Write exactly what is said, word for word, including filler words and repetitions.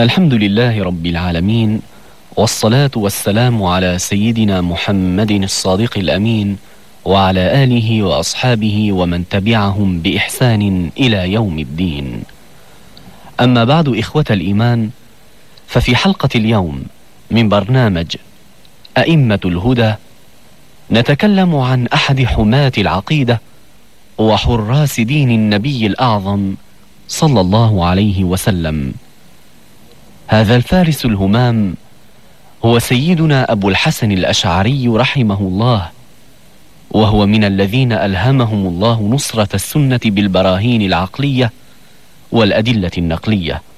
الحمد لله رب العالمين، والصلاة والسلام على سيدنا محمد الصادق الأمين، وعلى آله وأصحابه ومن تبعهم بإحسان إلى يوم الدين. أما بعد، إخوة الإيمان، ففي حلقة اليوم من برنامج أئمة الهدى نتكلم عن أحد حماة العقيدة وحراس دين النبي الأعظم صلى الله عليه وسلم. هذا الفارس الهمام هو سيدنا أبو الحسن الأشعري رحمه الله، وهو من الذين ألهمهم الله نصرة السنة بالبراهين العقلية والأدلة النقلية،